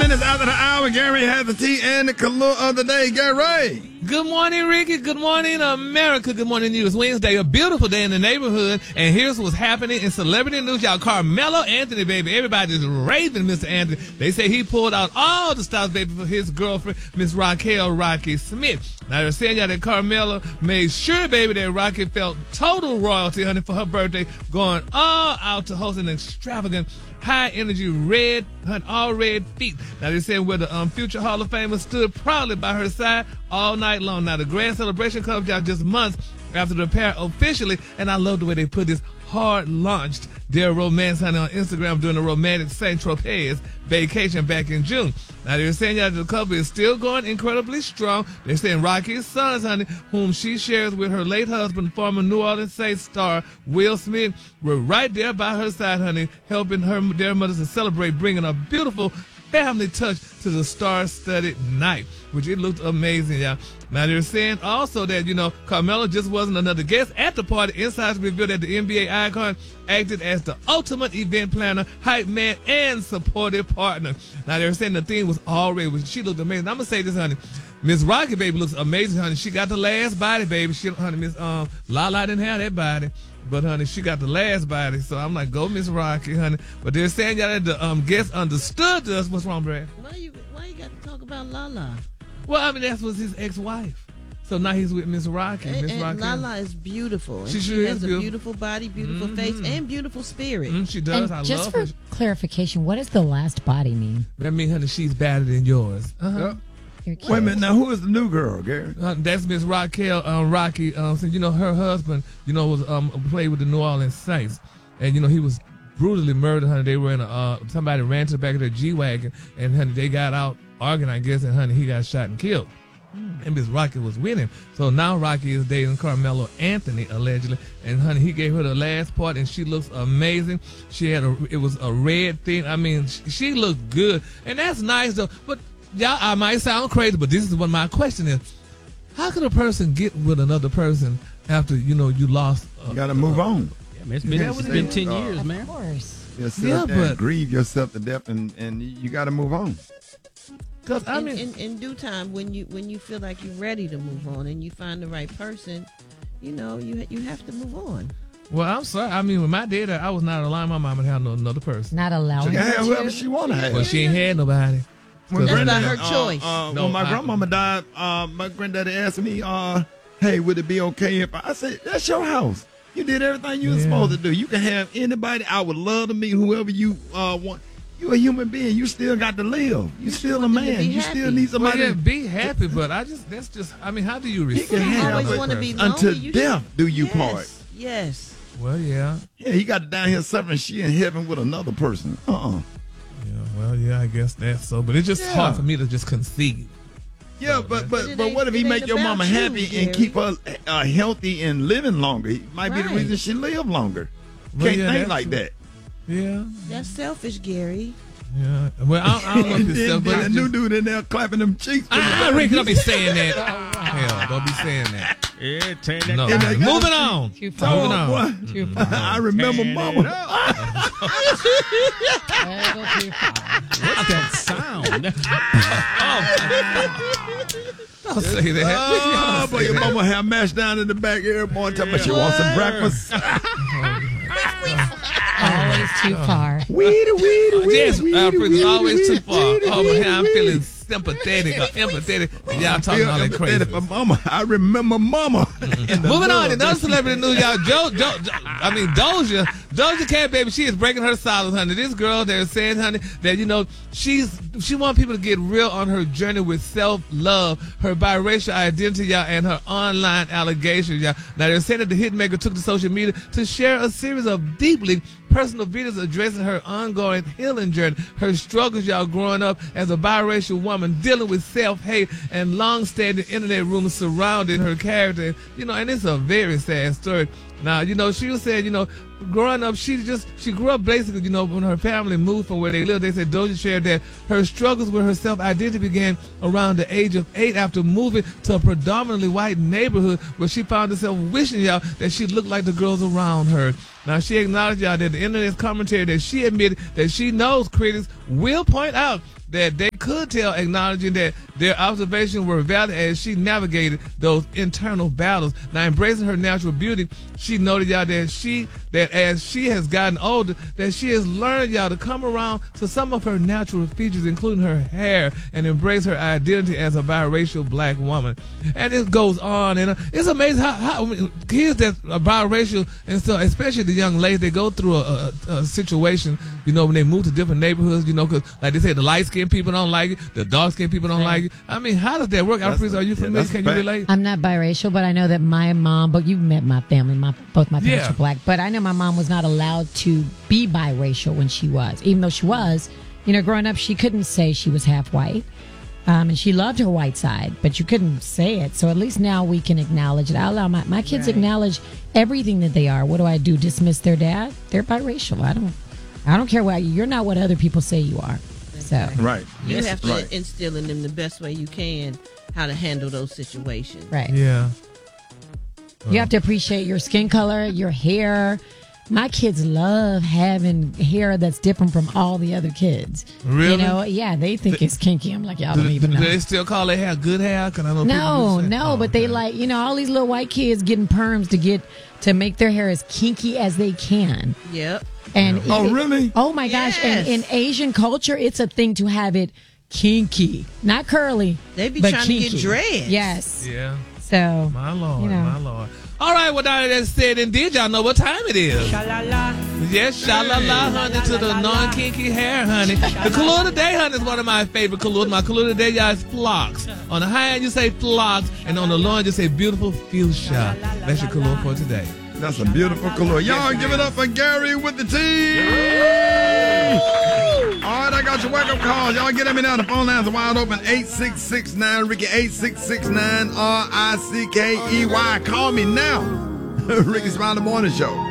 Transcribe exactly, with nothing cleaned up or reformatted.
minutes after the hour, Gary has the tea and the color of the day. Gary. Good morning, Ricky. Good morning, America. Good morning, you. It's Wednesday, a beautiful day in the neighborhood. And here's what's happening in celebrity news. Y'all, Carmelo Anthony, baby. Everybody's raving Mister Anthony. They say he pulled out all the stops, baby, for his girlfriend, Miss Raquel Rocky Smith. Now, they're saying y'all that Carmelo made sure, baby, that Rocky felt total royalty, honey, for her birthday, going all out to host an extravagant high-energy red, all red feet. Now, they're saying where the um, future Hall of Famer stood proudly by her side all night long. Now, the grand celebration comes out just months after the pair officially, and I love the way they put this, hard-launched their romance, honey, on Instagram during the romantic Saint-Tropez vacation back in June. Now, they're saying that the couple is still going incredibly strong. They're saying Rocky's sons, honey, whom she shares with her late husband, former New Orleans Saints star Will Smith, were right there by her side, honey, helping her their mothers to celebrate, bringing a beautiful family touch to the star-studded night, which it looked amazing, y'all. Now, they're saying also that, you know, Carmelo just wasn't another guest at the party. Insiders revealed that the N B A icon acted as the ultimate event planner, hype man, and supportive partner. Now, they're saying the theme was already, she looked amazing. I'm going to say this, honey. Miss Rocky, baby, looks amazing, honey. She got the last body, baby. She, honey, Miss um, Lala didn't have that body. But, honey, she got the last body. So I'm like, go, Miss Rocky, honey. But they're saying y'all that the um, guests understood us. What's wrong, Brad? Why you, why you got to talk about Lala? Well, I mean, that was his ex-wife. So now he's with Miss Rocky. And, Miss and Rocky. Lala is beautiful. She and sure she is has beautiful. a beautiful body, beautiful mm-hmm. face, and beautiful spirit. Mm, she does. And I just love for her. clarification, what does the last body mean? That means, honey, she's better than yours. Uh-huh. Yep. Wait a minute, now who is the new girl, Gary? Uh, that's Miss Raquel um, Rocky. Um, so, you know, her husband, you know, was um played with the New Orleans Saints, and you know he was brutally murdered. Honey, they were in a uh, somebody ran to the back of their G wagon, and honey, they got out arguing, I guess, and honey, he got shot and killed. Mm. And Miss Rocky was with him. So now Rocky is dating Carmelo Anthony allegedly, and honey, he gave her the last part, and she looks amazing. She had a, it was a red thing. I mean, she, she looked good, and that's nice though. But y'all, I might sound crazy, but this is what my question is: how could a person get with another person after you know you lost? Uh, you got to move uh, on. Yeah, man, it's been, Yeah, it's been ten uh, years, man. Of course. Just sit Yeah, up there and but- grieve yourself to death, and, and you got to move on. Cause I in, mean, in, in due time, when you when you feel like you're ready to move on and you find the right person, you know, you you have to move on. well, I'm sorry. I mean, when my dad, I was not allowing my mama to have no another person. Not allowing She can her have to? whoever she want to have. Well, she ain't had nobody. When That's Brenda- by her uh, choice. Uh, No, when my I- grandmama died, uh, my granddaddy asked me, uh, "Hey, would it be okay if I, I said that's your house? You did everything you were Yeah. supposed to do. You can have anybody. I would love to meet whoever you uh, want. You a human being. You still got to live. You still a want them to man. be You happy. still need Well, somebody. yeah, be happy, but I just that's just. I mean, how do you He respect? can have always it want to be person? lonely. Until You death should- do you yes, part. Yes. Well, yeah, Yeah, he got down here suffering. She in heaven with another person. Uh uh yeah. Well, yeah, I guess that's so. But it's just Yeah. hard for me to just concede. Yeah, So but that's- but But it but ain't- what if he it make ain't your about mama you, happy Gary. and keep her uh, healthy and living longer? It might be the Right. reason she live longer. Well, Can't yeah, think that's like true. that. Yeah, That's selfish, Gary. yeah. Well, I, I don't know if it's Then- stuff, but then it's the new just, dude in there clapping them cheeks. I, I Rick, don't be saying that. Hell, don't be saying that. Yeah, turn that No, And they got- moving on. Too Moving far. Oh, on. boy. Too far. I remember Turn it mama. up. Little too far. What's that sound? Don't say that. Oh, Don't but say your that. mama have mashed down in the back here. Boy, talking about she wants some breakfast. Always too far. Weedy, weedy, weedy, Yes, weedy, Alfred is weedy, always weedy, too far. weedy, Oh, weedy, man, I'm weedy. feeling sympathetic or empathetic. And y'all talking all that Yeah, crazy. for mama. I remember mama. In the Moving on, love another that- celebrity news, y'all. Jo, jo, jo, I mean, Doja, Doja Cat, baby, she is breaking her silence, honey. This girl, they're saying, honey, that, you know, she's, she wants people to get real on her journey with self-love, her biracial identity, y'all, and her online allegations, y'all. Now, they're saying that the hitmaker took to social media to share a series of deeply personal videos addressing her ongoing healing journey, her struggles, y'all, growing up as a biracial woman, dealing with self-hate and long-standing internet rumors surrounding her character. You know, and it's a very sad story. Now, you know, she was saying, you know, growing up, she just, she grew up basically, you know, when her family moved from where they lived. They said Doja shared that her struggles with her self-identity began around the age of eight after moving to a predominantly white neighborhood where she found herself wishing, y'all, that she looked like the girls around her. Now, she acknowledged, y'all, that the internet's commentary that she admitted that she knows critics will point out that they could could tell, acknowledging that their observations were valid as she navigated those internal battles. Now, embracing her natural beauty, she noted, y'all, that she that as she has gotten older, that she has learned, y'all, to come around to some of her natural features, including her hair, and embrace her identity as a biracial black woman. And it goes on, and uh, it's amazing how, how I mean, kids that are biracial, and so especially the young ladies, they go through a, a, a situation, you know, when they move to different neighborhoods, you know, because like they say, the light-skinned people don't like it, the dark-skinned people don't like it. I mean, how does that work? Alfredo, are you yeah, familiar? that's Can fact. you relate? I'm not biracial, but I know that my mom, but you've met my family, my both my parents Yeah. are black, but I know my mom was not allowed to be biracial when she was, even though she was, you know, growing up, she couldn't say she was half white. Um, and she loved her white side, but you couldn't say it. So at least now we can acknowledge it. I allow my, my kids Right. acknowledge everything that they are. What do I do? Dismiss their dad? They're biracial. I don't I don't care what you're not what other people say you are. So Right. You Yes, have to right. instill in them the best way you can how to handle those situations. right. Yeah. You have to appreciate your skin color, your hair. My kids love having hair that's different from all the other kids. Really? You know, yeah, they think it's kinky. I'm like, y'all Do, don't even do know. they still call their hair good hair? Cause I know No, people do say- no, Oh, but they okay. like, you know, all these little white kids getting perms to get to make their hair as kinky as they can. Yep. And Oh, it- really? Oh my gosh! And Yes. in Asian culture, it's a thing to have it kinky, not curly. They be but trying to kinky. get dreads. Yes. Yeah. So My Lord, You know. my Lord. All right, well, now that said and did, y'all know what time it is. Yes, sha-la-la, honey, to the non-kinky hair, honey. The color of the day, honey, is one of my favorite colors. My color of the day, y'all, is phlox. On the high end, you say phlox, and on the low end, you say beautiful fuchsia. That's your color for today. That's a beautiful color. Y'all give it up for Gary with the T. All right, I got your wake-up calls. Y'all get at me now. The phone lines are wide open. eight six six nine Ricky, eight six six nine R I C K E Y. Call me now. Ricky Smiley Morning Show.